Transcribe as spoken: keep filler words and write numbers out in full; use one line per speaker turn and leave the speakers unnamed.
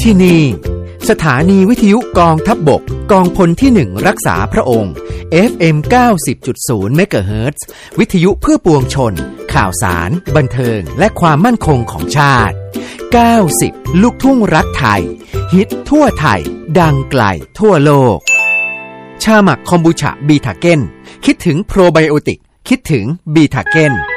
ที่นี่สถานีวิทยุกองทัพบกกองพลที่หนึ่งรักษาพระองค์ เอฟ เอ็ม เก้าสิบจุดศูนย์ เมกะเฮิรตซ์วิทยุเพื่อปวงชนข่าวสารบันเทิงและความมั่นคงของชาติเก้าสิบลูกทุ่งรักไทยฮิตทั่วไทยดังไกลทั่วโลกชาหมักคอมบูชาบีทาเก้นคิดถึงโปรไบโอติกคิดถึงบีทาเก้น